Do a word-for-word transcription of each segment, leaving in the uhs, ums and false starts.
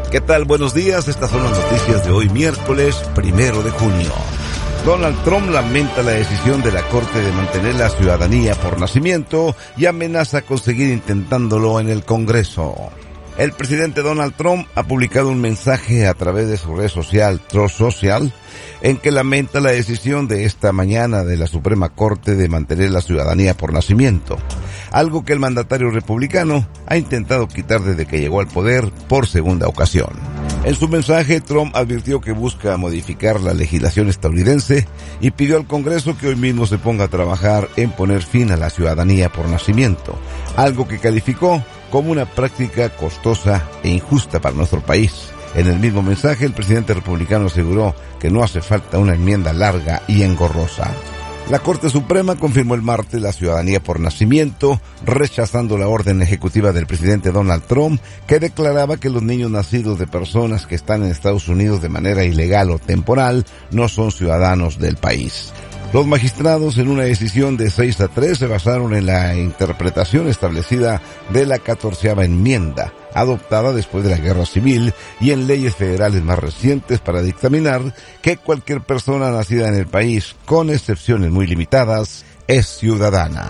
¿Qué tal? Buenos días, estas son las noticias de hoy, miércoles primero de junio. Donald Trump lamenta la decisión de la Corte de mantener la ciudadanía por nacimiento y amenaza con seguir intentándolo en el Congreso. El presidente Donald Trump ha publicado un mensaje a través de su red social, Truth Social, en que lamenta la decisión de esta mañana de la Suprema Corte de mantener la ciudadanía por nacimiento, algo que el mandatario republicano ha intentado quitar desde que llegó al poder por segunda ocasión. En su mensaje, Trump advirtió que busca modificar la legislación estadounidense y pidió al Congreso que hoy mismo se ponga a trabajar en poner fin a la ciudadanía por nacimiento, algo que calificó como una práctica costosa e injusta para nuestro país. En el mismo mensaje, el presidente republicano aseguró que no hace falta una enmienda larga y engorrosa. La Corte Suprema confirmó el martes la ciudadanía por nacimiento, rechazando la orden ejecutiva del presidente Donald Trump, que declaraba que los niños nacidos de personas que están en Estados Unidos de manera ilegal o temporal no son ciudadanos del país. Los magistrados, en una decisión de seis a tres, se basaron en la interpretación establecida de la catorceava enmienda, adoptada después de la Guerra Civil, y en leyes federales más recientes para dictaminar que cualquier persona nacida en el país, con excepciones muy limitadas, es ciudadana.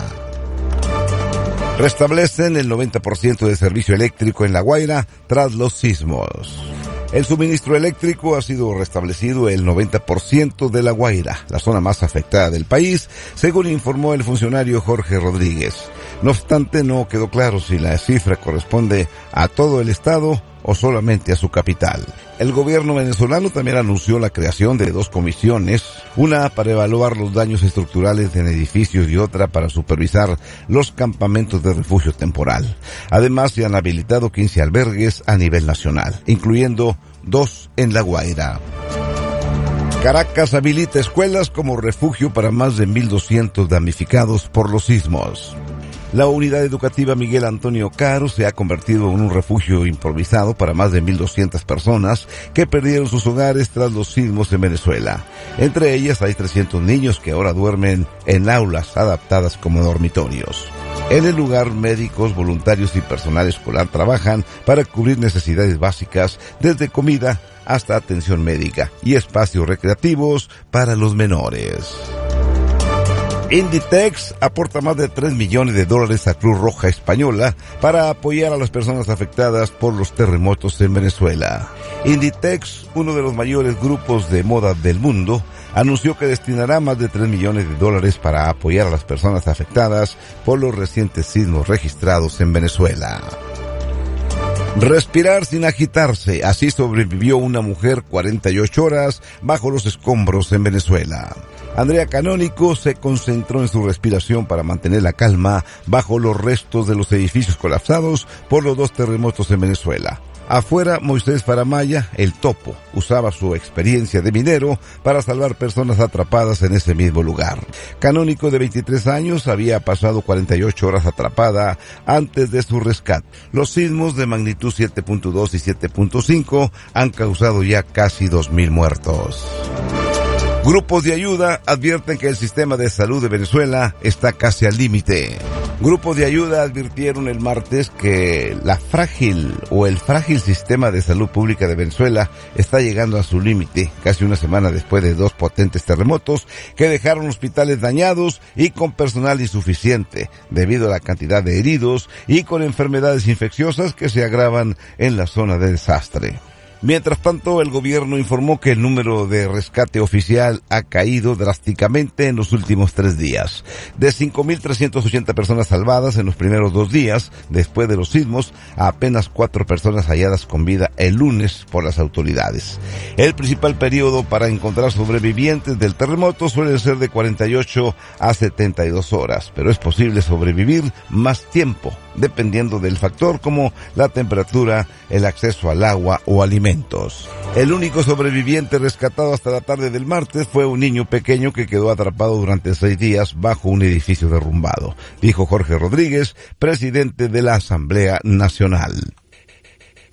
Restablecen el noventa por ciento de servicio eléctrico en La Guaira tras los sismos. El suministro eléctrico ha sido restablecido el noventa por ciento de La Guaira, la zona más afectada del país, según informó el funcionario Jorge Rodríguez. No obstante, no quedó claro si la cifra corresponde a todo el estado o solamente a su capital. El gobierno venezolano también anunció la creación de dos comisiones, una para evaluar los daños estructurales en edificios y otra para supervisar los campamentos de refugio temporal. Además, se han habilitado quince albergues a nivel nacional, incluyendo dos en La Guaira. Caracas habilita escuelas como refugio para más de mil doscientos damnificados por los sismos. La unidad educativa Miguel Antonio Caro se ha convertido en un refugio improvisado para más de mil doscientas personas que perdieron sus hogares tras los sismos en Venezuela. Entre ellas hay trescientos niños que ahora duermen en aulas adaptadas como dormitorios. En el lugar, médicos, voluntarios y personal escolar trabajan para cubrir necesidades básicas, desde comida hasta atención médica y espacios recreativos para los menores. Inditex aporta más de tres millones de dólares a Cruz Roja Española para apoyar a las personas afectadas por los terremotos en Venezuela. Inditex, uno de los mayores grupos de moda del mundo, anunció que destinará más de tres millones de dólares para apoyar a las personas afectadas por los recientes sismos registrados en Venezuela. Respirar sin agitarse, así sobrevivió una mujer cuarenta y ocho horas bajo los escombros en Venezuela. Andrea Canónico se concentró en su respiración para mantener la calma bajo los restos de los edificios colapsados por los dos terremotos en Venezuela. Afuera, Moisés Faramaya, el topo, usaba su experiencia de minero para salvar personas atrapadas en ese mismo lugar. Canónico, de veintitrés años, había pasado cuarenta y ocho horas atrapada antes de su rescate. Los sismos de magnitud siete punto dos y siete punto cinco han causado ya casi dos mil muertos. Grupos de ayuda advierten que el sistema de salud de Venezuela está casi al límite. Grupos de ayuda advirtieron el martes que la frágil o el frágil sistema de salud pública de Venezuela está llegando a su límite, casi una semana después de dos potentes terremotos que dejaron hospitales dañados y con personal insuficiente, debido a la cantidad de heridos y con enfermedades infecciosas que se agravan en la zona de desastre. Mientras tanto, el gobierno informó que el número de rescate oficial ha caído drásticamente en los últimos tres días. De cinco mil trescientas ochenta personas salvadas en los primeros dos días, después de los sismos, a apenas cuatro personas halladas con vida el lunes por las autoridades. El principal periodo para encontrar sobrevivientes del terremoto suele ser de cuarenta y ocho a setenta y dos horas, pero es posible sobrevivir más tiempo, dependiendo del factor como la temperatura, el acceso al agua o alimentos. El único sobreviviente rescatado hasta la tarde del martes fue un niño pequeño que quedó atrapado durante seis días bajo un edificio derrumbado, dijo Jorge Rodríguez, presidente de la Asamblea Nacional.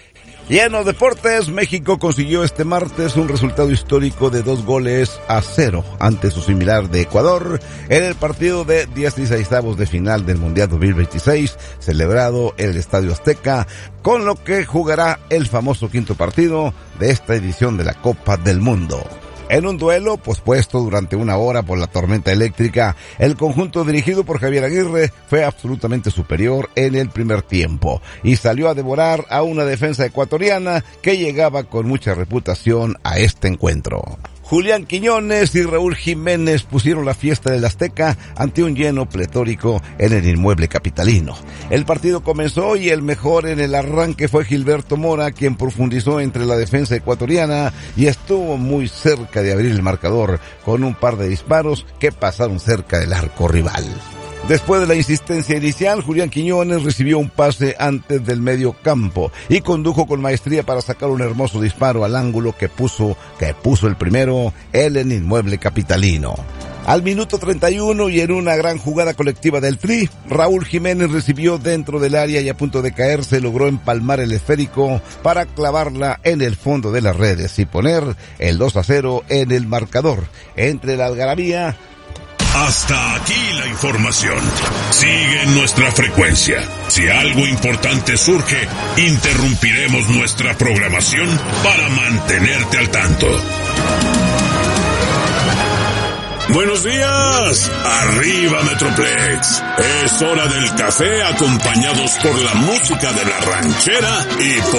Y en los deportes, México consiguió este martes un resultado histórico de dos goles a cero ante su similar de Ecuador en el partido de dieciseisavos de final del Mundial dos mil veintiséis, celebrado en el Estadio Azteca, con lo que jugará el famoso quinto partido de esta edición de la Copa del Mundo. En un duelo pospuesto durante una hora por la tormenta eléctrica, el conjunto dirigido por Javier Aguirre fue absolutamente superior en el primer tiempo y salió a devorar a una defensa ecuatoriana que llegaba con mucha reputación a este encuentro. Julián Quiñones y Raúl Jiménez pusieron la fiesta del Azteca ante un lleno pletórico en el inmueble capitalino. El partido comenzó y el mejor en el arranque fue Gilberto Mora, quien profundizó entre la defensa ecuatoriana y estuvo muy cerca de abrir el marcador con un par de disparos que pasaron cerca del arco rival. Después de la insistencia inicial, Julián Quiñones recibió un pase antes del medio campo y condujo con maestría para sacar un hermoso disparo al ángulo que puso, que puso el primero, el en inmueble capitalino. Al minuto treinta y uno y en una gran jugada colectiva del Tri, Raúl Jiménez recibió dentro del área y a punto de caerse logró empalmar el esférico para clavarla en el fondo de las redes y poner el dos a cero en el marcador. Entre la algarabía, hasta aquí la información. Sigue en nuestra frecuencia. Si algo importante surge, interrumpiremos nuestra programación para mantenerte al tanto. Buenos días, arriba Metroplex. Es hora del café acompañados por la música de la ranchera y por